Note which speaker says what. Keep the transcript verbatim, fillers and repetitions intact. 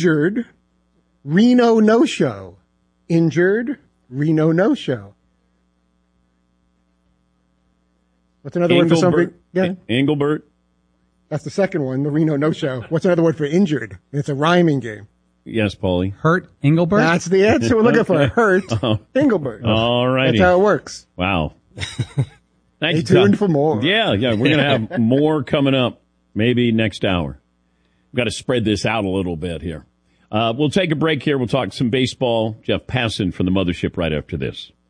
Speaker 1: Injured, Reno no-show. Injured, Reno no-show. What's another word for something? Yeah.
Speaker 2: Engelbert.
Speaker 1: That's the second one, the Reno no-show. What's another word for injured? It's a rhyming game.
Speaker 2: Yes, Paulie.
Speaker 3: Hurt Engelbert?
Speaker 1: That's the answer we're looking for. Hurt
Speaker 2: oh.
Speaker 1: Engelbert.
Speaker 2: All righty.
Speaker 1: That's how it works.
Speaker 2: Wow. Thank
Speaker 1: Stay
Speaker 2: you,
Speaker 1: tuned
Speaker 2: Tom.
Speaker 1: for more.
Speaker 2: Yeah, yeah. We're going to have more coming up maybe next hour. We've got to spread this out a little bit here. Uh, we'll take a break here. We'll talk some baseball. Jeff Passan from the Mothership right after this.